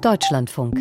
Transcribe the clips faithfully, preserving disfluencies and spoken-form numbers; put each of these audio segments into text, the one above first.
Deutschlandfunk.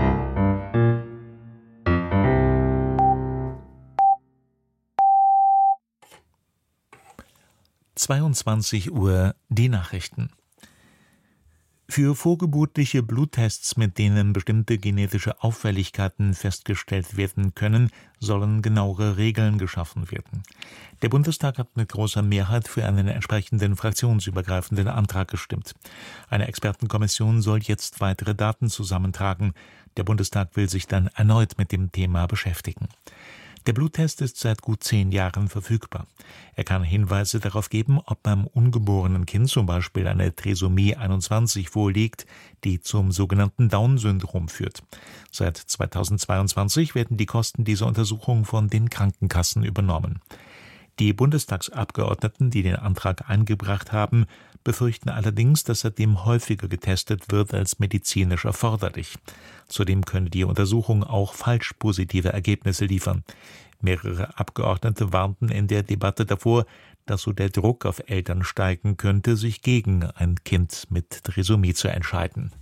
zweiundzwanzig Uhr die Nachrichten. Für vorgeburtliche Bluttests, mit denen bestimmte genetische Auffälligkeiten festgestellt werden können, sollen genauere Regeln geschaffen werden. Der Bundestag hat mit großer Mehrheit für einen entsprechenden fraktionsübergreifenden Antrag gestimmt. Eine Expertenkommission soll jetzt weitere Daten zusammentragen. Der Bundestag will sich dann erneut mit dem Thema beschäftigen. Der Bluttest ist seit gut zehn Jahren verfügbar. Er kann Hinweise darauf geben, ob beim ungeborenen Kind zum Beispiel eine Trisomie einundzwanzig vorliegt, die zum sogenannten Down-Syndrom führt. Seit zweitausendzweiundzwanzig werden die Kosten dieser Untersuchung von den Krankenkassen übernommen. Die Bundestagsabgeordneten, die den Antrag eingebracht haben, befürchten allerdings, dass seitdem häufiger getestet wird als medizinisch erforderlich. Zudem könne die Untersuchung auch falsch positive Ergebnisse liefern. Mehrere Abgeordnete warnten in der Debatte davor, dass so der Druck auf Eltern steigen könnte, sich gegen ein Kind mit Trisomie zu entscheiden.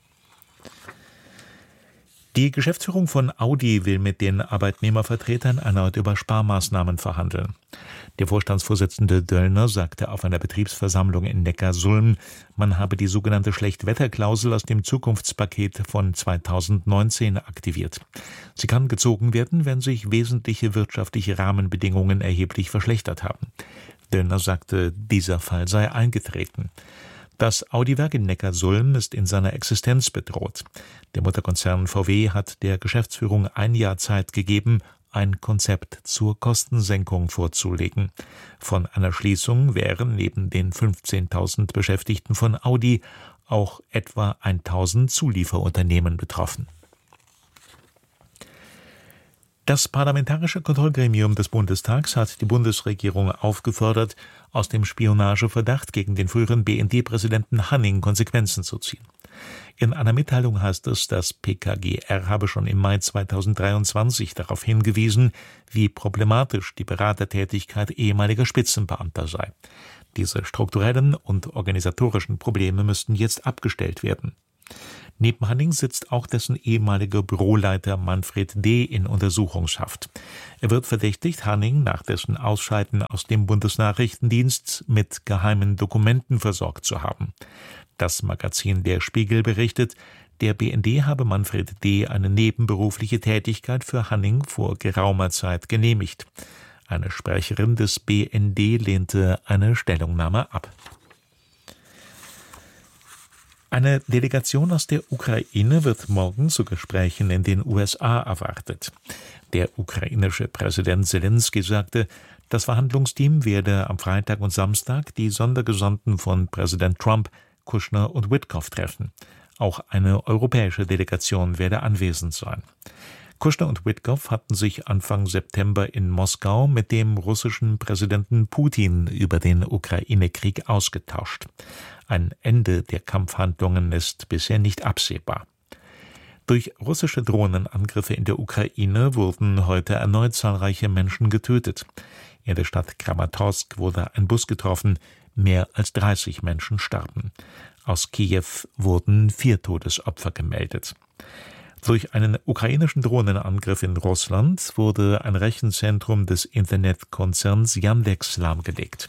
Die Geschäftsführung von Audi will mit den Arbeitnehmervertretern erneut über Sparmaßnahmen verhandeln. Der Vorstandsvorsitzende Döllner sagte auf einer Betriebsversammlung in Neckarsulm, man habe die sogenannte Schlechtwetterklausel aus dem Zukunftspaket von zweitausendneunzehn aktiviert. Sie kann gezogen werden, wenn sich wesentliche wirtschaftliche Rahmenbedingungen erheblich verschlechtert haben. Döllner sagte, dieser Fall sei eingetreten. Das Audi-Werk in Neckarsulm ist in seiner Existenz bedroht. Der Mutterkonzern V W hat der Geschäftsführung ein Jahr Zeit gegeben, ein Konzept zur Kostensenkung vorzulegen. Von einer Schließung wären neben den fünfzehntausend Beschäftigten von Audi auch etwa tausend Zulieferunternehmen betroffen. Das Parlamentarische Kontrollgremium des Bundestags hat die Bundesregierung aufgefordert, aus dem Spionageverdacht gegen den früheren B N D-Präsidenten Hanning Konsequenzen zu ziehen. In einer Mitteilung heißt es, das P K G R habe schon im Mai zweitausenddreiundzwanzig darauf hingewiesen, wie problematisch die Beratertätigkeit ehemaliger Spitzenbeamter sei. Diese strukturellen und organisatorischen Probleme müssten jetzt abgestellt werden. Neben Hanning sitzt auch dessen ehemaliger Büroleiter Manfred D. in Untersuchungshaft. Er wird verdächtigt, Hanning nach dessen Ausscheiden aus dem Bundesnachrichtendienst mit geheimen Dokumenten versorgt zu haben. Das Magazin Der Spiegel berichtet, der B N D habe Manfred D. eine nebenberufliche Tätigkeit für Hanning vor geraumer Zeit genehmigt. Eine Sprecherin des B N D lehnte eine Stellungnahme ab. Eine Delegation aus der Ukraine wird morgen zu Gesprächen in den U S A erwartet. Der ukrainische Präsident Selenskyj sagte, das Verhandlungsteam werde am Freitag und Samstag die Sondergesandten von Präsident Trump, Kushner und Witkoff treffen. Auch eine europäische Delegation werde anwesend sein. Kushner und Witkoff hatten sich Anfang September in Moskau mit dem russischen Präsidenten Putin über den Ukraine-Krieg ausgetauscht. Ein Ende der Kampfhandlungen ist bisher nicht absehbar. Durch russische Drohnenangriffe in der Ukraine wurden heute erneut zahlreiche Menschen getötet. In der Stadt Kramatorsk wurde ein Bus getroffen, mehr als dreißig Menschen starben. Aus Kiew wurden vier Todesopfer gemeldet. Durch einen ukrainischen Drohnenangriff in Russland wurde ein Rechenzentrum des Internetkonzerns Yandex lahmgelegt.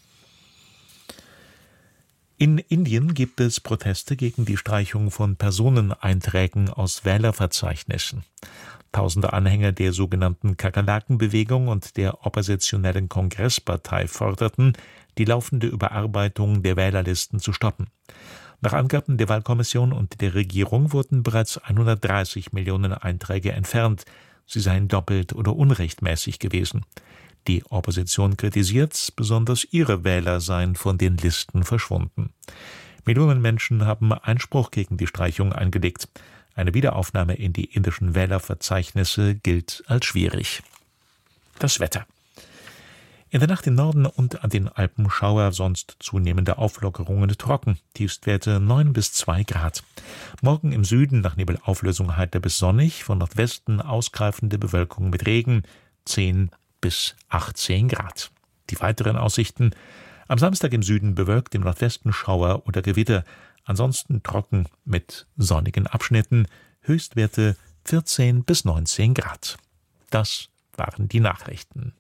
In Indien gibt es Proteste gegen die Streichung von Personeneinträgen aus Wählerverzeichnissen. Tausende Anhänger der sogenannten Kakerlakenbewegung und der oppositionellen Kongresspartei forderten, die laufende Überarbeitung der Wählerlisten zu stoppen. Nach Angaben der Wahlkommission und der Regierung wurden bereits hundertdreißig Millionen Einträge entfernt. Sie seien doppelt oder unrechtmäßig gewesen. Die Opposition kritisiert, besonders ihre Wähler seien von den Listen verschwunden. Millionen Menschen haben Einspruch gegen die Streichung eingelegt. Eine Wiederaufnahme in die indischen Wählerverzeichnisse gilt als schwierig. Das Wetter. In der Nacht im Norden und an den Alpen Schauer, sonst zunehmende Auflockerungen, trocken, Tiefstwerte neun bis zwei Grad. Morgen im Süden nach Nebelauflösung heiter bis sonnig, von Nordwesten ausgreifende Bewölkung mit Regen, zehn bis achtzehn Grad. Die weiteren Aussichten: am Samstag im Süden bewölkt, im Nordwesten Schauer oder Gewitter, ansonsten trocken mit sonnigen Abschnitten, Höchstwerte vierzehn bis neunzehn Grad. Das waren die Nachrichten.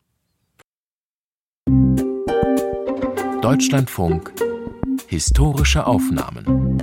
Deutschlandfunk Historische Aufnahmen.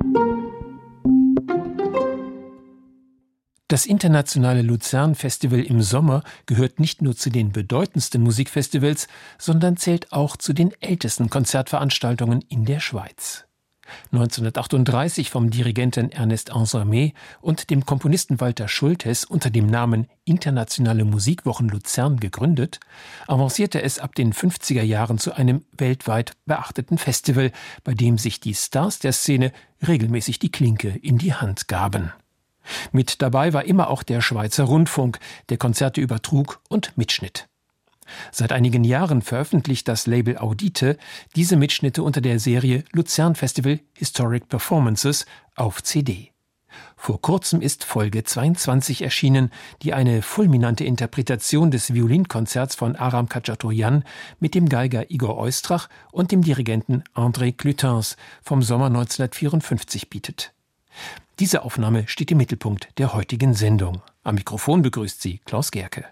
Das internationale Luzern-Festival im Sommer gehört nicht nur zu den bedeutendsten Musikfestivals, sondern zählt auch zu den ältesten Konzertveranstaltungen in der Schweiz. neunzehnhundertachtunddreißig vom Dirigenten Ernest Ansermet und dem Komponisten Walter Schultes unter dem Namen Internationale Musikwochen Luzern gegründet, avancierte es ab den fünfziger Jahren zu einem weltweit beachteten Festival, bei dem sich die Stars der Szene regelmäßig die Klinke in die Hand gaben. Mit dabei war immer auch der Schweizer Rundfunk, der Konzerte übertrug und mitschnitt. Seit einigen Jahren veröffentlicht das Label Audite diese Mitschnitte unter der Serie Luzern Festival Historic Performances auf C D. Vor kurzem ist Folge zweiundzwanzig erschienen, die eine fulminante Interpretation des Violinkonzerts von Aram Khachaturian mit dem Geiger Igor Oistrach und dem Dirigenten André Clutens vom Sommer neunzehnhundertvierundfünfzig bietet. Diese Aufnahme steht im Mittelpunkt der heutigen Sendung. Am Mikrofon begrüßt sie Klaus Gerke.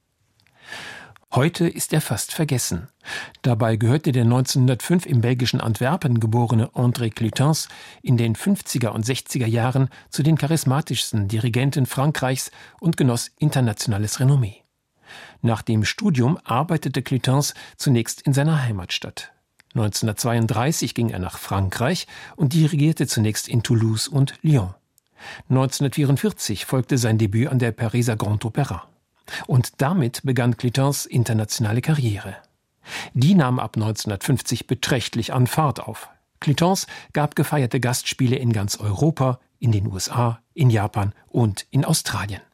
Heute ist er fast vergessen. Dabei gehörte der neunzehnhundertfünf im belgischen Antwerpen geborene André Clutens in den fünfziger und sechziger Jahren zu den charismatischsten Dirigenten Frankreichs und genoss internationales Renommee. Nach dem Studium arbeitete Clutens zunächst in seiner Heimatstadt. neunzehnhundertzweiunddreißig ging er nach Frankreich und dirigierte zunächst in Toulouse und Lyon. neunzehnhundertvierundvierzig folgte sein Debüt an der Pariser Grand Opéra. Und damit begann Clutens internationale Karriere. Die nahm ab neunzehnhundertfünfzig beträchtlich an Fahrt auf. Clutens gab gefeierte Gastspiele in ganz Europa, in den U S A, in Japan und in Australien.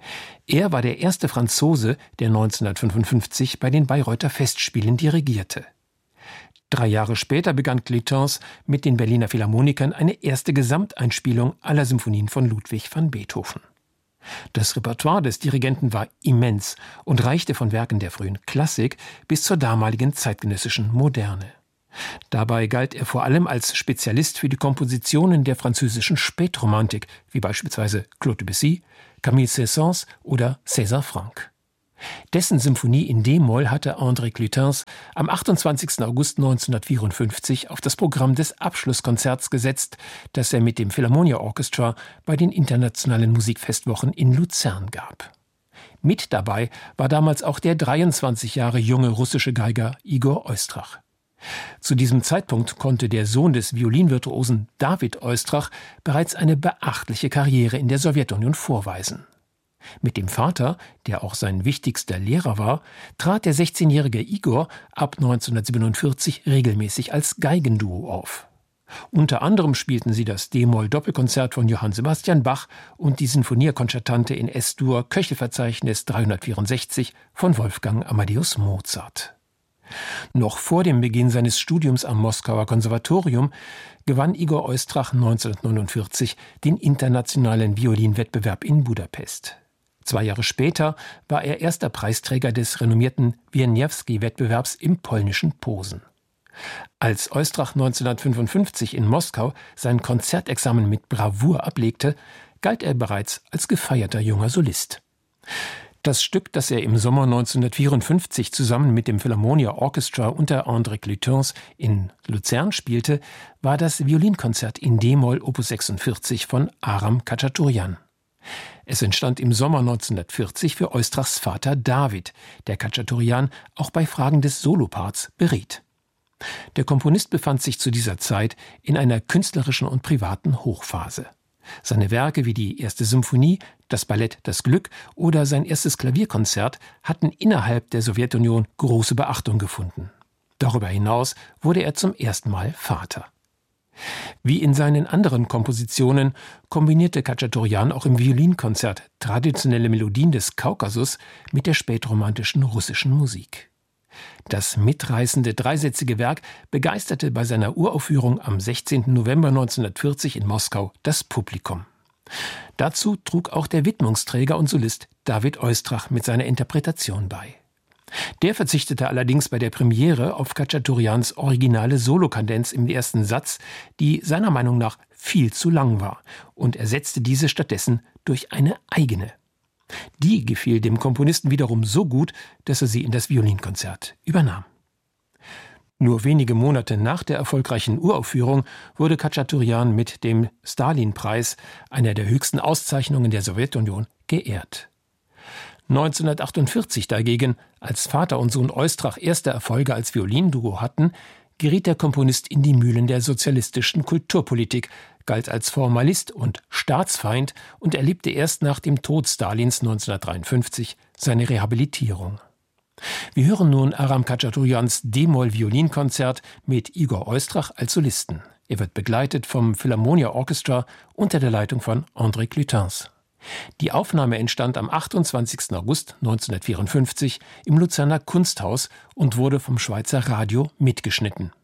Er war der erste Franzose, der neunzehnhundertfünfundfünfzig bei den Bayreuther Festspielen dirigierte. Drei Jahre später begann Clutens mit den Berliner Philharmonikern eine erste Gesamteinspielung aller Symphonien von Ludwig van Beethoven. Das Repertoire des Dirigenten war immens und reichte von Werken der frühen Klassik bis zur damaligen zeitgenössischen Moderne. Dabei galt er vor allem als Spezialist für die Kompositionen der französischen Spätromantik, wie beispielsweise Claude Debussy, Camille Saint-Saëns oder César Franck. Dessen Symphonie in D-Moll hatte André Clutens am achtundzwanzigsten August neunzehnhundertvierundfünfzig auf das Programm des Abschlusskonzerts gesetzt, das er mit dem Philharmonia Orchestra bei den internationalen Musikfestwochen in Luzern gab. Mit dabei war damals auch der dreiundzwanzig Jahre junge russische Geiger Igor Oistrach. Zu diesem Zeitpunkt konnte der Sohn des Violinvirtuosen David Oistrach bereits eine beachtliche Karriere in der Sowjetunion vorweisen. Mit dem Vater, der auch sein wichtigster Lehrer war, trat der sechzehnjährige Igor ab neunzehnhundertsiebenundvierzig regelmäßig als Geigenduo auf. Unter anderem spielten sie das D-Moll-Doppelkonzert von Johann Sebastian Bach und die Sinfonia Concertante in S-Dur Köchelverzeichnis dreihundertvierundsechzig von Wolfgang Amadeus Mozart. Noch vor dem Beginn seines Studiums am Moskauer Konservatorium gewann Igor Oistrach neunzehnhundertneunundvierzig den internationalen Violinwettbewerb in Budapest. Zwei Jahre später war er erster Preisträger des renommierten Wieniawski-Wettbewerbs im polnischen Posen. Als Oistrach neunzehnhundertfünfundfünfzig in Moskau sein Konzertexamen mit Bravour ablegte, galt er bereits als gefeierter junger Solist. Das Stück, das er im Sommer neunzehnhundertvierundfünfzig zusammen mit dem Philharmonia Orchestra unter André Clutens in Luzern spielte, war das Violinkonzert in D-Moll Opus sechsundvierzig von Aram Khachaturian. Es entstand im Sommer neunzehnhundertvierzig für Oistrachs Vater David, der Khachaturian auch bei Fragen des Soloparts beriet. Der Komponist befand sich zu dieser Zeit in einer künstlerischen und privaten Hochphase. Seine Werke wie die erste Symphonie, das Ballett Das Glück oder sein erstes Klavierkonzert hatten innerhalb der Sowjetunion große Beachtung gefunden. Darüber hinaus wurde er zum ersten Mal Vater. Wie in seinen anderen Kompositionen kombinierte Khachaturian auch im Violinkonzert traditionelle Melodien des Kaukasus mit der spätromantischen russischen Musik. Das mitreißende dreisätzige Werk begeisterte bei seiner Uraufführung am sechzehnten November neunzehnhundertvierzig in Moskau das Publikum. Dazu trug auch der Widmungsträger und Solist David Oistrach mit seiner Interpretation bei. Der verzichtete allerdings bei der Premiere auf Khachaturians originale Solokadenz im ersten Satz, die seiner Meinung nach viel zu lang war, und ersetzte diese stattdessen durch eine eigene. Die gefiel dem Komponisten wiederum so gut, dass er sie in das Violinkonzert übernahm. Nur wenige Monate nach der erfolgreichen Uraufführung wurde Khachaturian mit dem Stalin-Preis, einer der höchsten Auszeichnungen der Sowjetunion, geehrt. neunzehnhundertachtundvierzig dagegen, als Vater und Sohn Oistrach erste Erfolge als Violinduo hatten, geriet der Komponist in die Mühlen der sozialistischen Kulturpolitik, galt als Formalist und Staatsfeind und erlebte erst nach dem Tod Stalins neunzehnhundertdreiundfünfzig seine Rehabilitierung. Wir hören nun Aram Khachaturians D-Moll-Violinkonzert mit Igor Oistrach als Solisten. Er wird begleitet vom Philharmonia Orchestra unter der Leitung von André Clutens. Die Aufnahme entstand am achtundzwanzigsten August neunzehnhundertvierundfünfzig im Luzerner Kunsthaus und wurde vom Schweizer Radio mitgeschnitten.